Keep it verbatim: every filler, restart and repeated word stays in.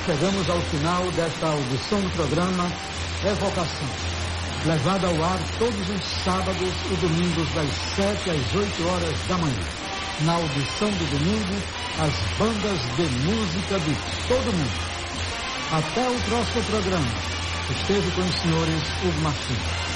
chegamos ao final desta audição do programa Evocação, levada ao ar todos os sábados e domingos das sete às oito horas da manhã. Na audição do domingo, as bandas de música de todo mundo. Até o próximo programa. Esteja com os senhores Hugo Martins.